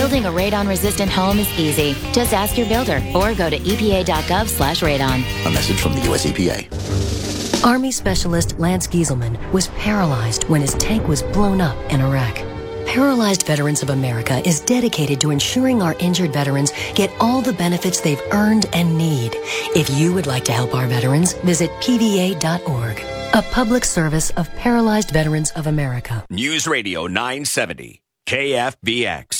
Building a radon-resistant home is easy. Just ask your builder or go to epa.gov/radon. A message from the U.S. EPA. Army Specialist Lance Gieselman was paralyzed when his tank was blown up in Iraq. Paralyzed Veterans of America is dedicated to ensuring our injured veterans get all the benefits they've earned and need. If you would like to help our veterans, visit pva.org. A public service of Paralyzed Veterans of America. News Radio 970, KFBX.